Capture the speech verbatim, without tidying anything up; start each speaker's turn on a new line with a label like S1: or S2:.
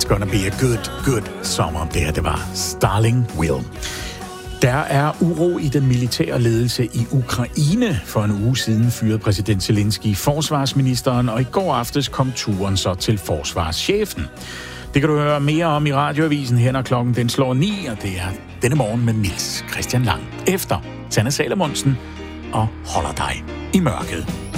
S1: gonna be a good, good summer. Det her, det var Starling Will. Der er uro i den militære ledelse i Ukraine. For en uge siden fyrede præsident Zelensky forsvarsministeren, og i går aftes kom turen så til forsvarschefen. Det kan du høre mere om i radioavisen her, når klokken den slår ni, og det er denne morgen med Niels Christian Lang. Efter Sanne Salomonsen og Holder dig i mørket.